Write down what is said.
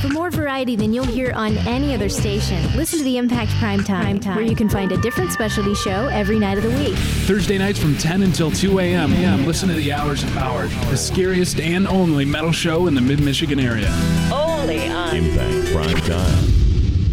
For more variety than you'll hear on any other station, listen to the Impact Primetime, where you can find a different specialty show every night of the week. Thursday nights from 10 until 2 a.m. Listen to the Hours of Power, the scariest and only metal show in the Mid-Michigan area. Only on Impact Primetime.